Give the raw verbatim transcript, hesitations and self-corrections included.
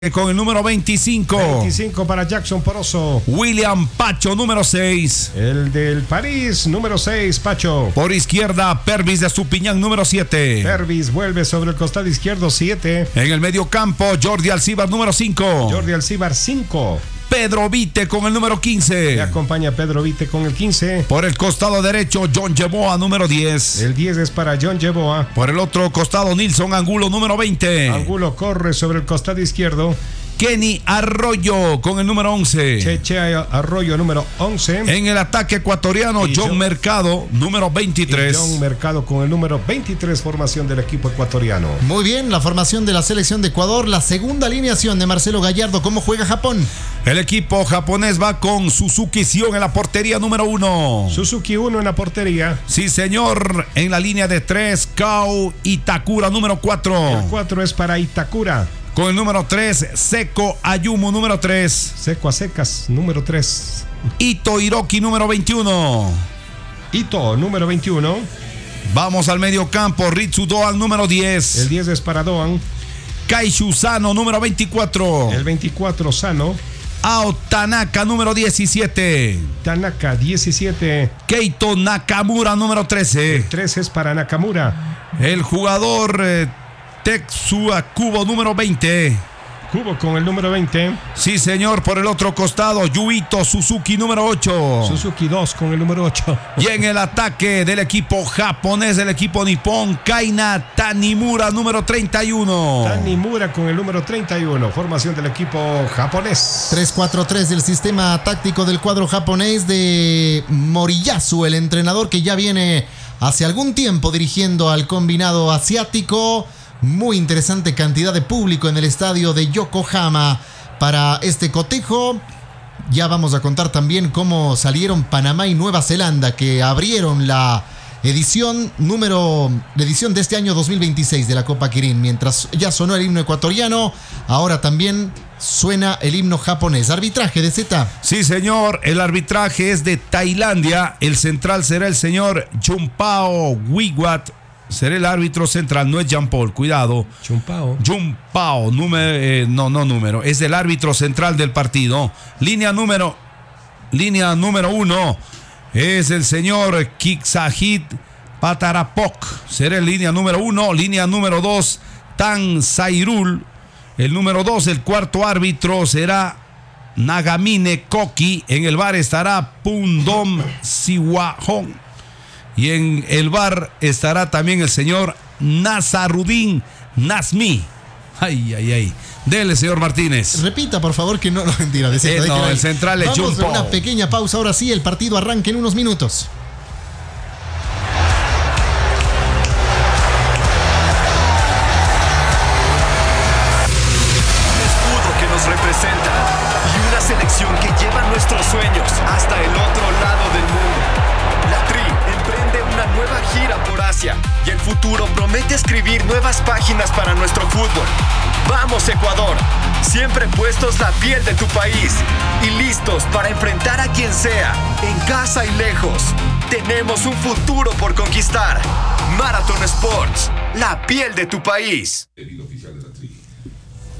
Con el número veinticinco. veinticinco para Jackson Poroso. William Pacho, número seis. El del París, número seis, Pacho. Por izquierda, Pervis de Estupiñán, número siete. Pervis vuelve sobre el costado izquierdo, siete. En el medio campo, Jordi Alcibar, número cinco. Jordi Alcibar, cinco. Pedro Vite con el número quince. Le acompaña Pedro Vite con el quince. Por el costado derecho, John Yeboah, número diez. El diez es para John Yeboah. Por el otro costado, Nilson Angulo, número veinte. Angulo corre sobre el costado izquierdo. Kenny Arroyo con el número once. Cheche Arroyo, número once. En el ataque ecuatoriano, John, John Mercado, número veintitrés. Y John Mercado con el número veintitrés, formación del equipo ecuatoriano. Muy bien, la formación de la selección de Ecuador, la segunda alineación de Marcelo Gallardo. ¿Cómo juega Japón? El equipo japonés va con Suzuki Sion en la portería número uno. Suzuki uno en la portería. Sí, señor. En la línea de tres, Kao Itakura, número cuatro. El cuatro es para Itakura. Con el número tres, Seco Ayumu, número tres. Seco a secas, número tres. Ito Hiroki, número veintiuno. Ito, número veintiuno. Vamos al medio campo, Ritsu Doan, número diez. El diez es para Doan. Kaishu Sano, número veinticuatro. El veinticuatro, Sano. Ao Tanaka, número diecisiete. Tanaka, diecisiete. Keito Nakamura, número trece. El trece es para Nakamura. El jugador eh, Tetsuya Kubo, número veinte. Kubo con el número veinte. Sí, señor. Por el otro costado, Yuito Suzuki, número ocho. Suzuki dos con el número ocho. Y en el ataque del equipo japonés, del equipo nipón, Kaina Tanimura, número treinta y uno. Tanimura con el número treinta y uno. Formación del equipo japonés. tres cuatro tres del sistema táctico del cuadro japonés de Moriyasu, el entrenador que ya viene hace algún tiempo dirigiendo al combinado asiático. Muy interesante cantidad de público en el estadio de Yokohama para este cotejo. Ya vamos a contar también cómo salieron Panamá y Nueva Zelanda, que abrieron la edición número la edición de este año dos mil veintiséis de la Copa Kirin. Mientras ya sonó el himno ecuatoriano, ahora también suena el himno japonés. Arbitraje de Z. Sí, señor. El arbitraje es de Tailandia. El central será el señor Jumpao Wiwat. Será el árbitro central, no es Jean Paul, cuidado. Jumpao. Jumpao, número, eh, no, no número, es el árbitro central del partido. Línea número, línea número uno es el señor Kiksahit Patarapok. Será el línea número uno. Línea número dos, Tan Sairul. El número dos, el cuarto árbitro será Nagamine Koki. En el bar estará Pundom Siwahong. Y en el bar estará también el señor Nazarudin Nazmi. Ay, ay, ay. Dele, señor Martínez. Repita, por favor, que no lo mentira. De eh, no, el central es Vamos Jun a una pequeña pausa. Ahora sí, el partido arranca en unos minutos. Un escudo que nos representa y una selección que lleva nuestros sueños hasta el otro lado del mundo. La Tri emprende una nueva gira por Asia y el futuro promete escribir nuevas páginas para nuestro fútbol. ¡Vamos, Ecuador! Siempre puestos la piel de tu país y listos para enfrentar a quien sea, en casa y lejos. Tenemos un futuro por conquistar. Marathon Sports, la piel de tu país. El hilo oficial de la Tri.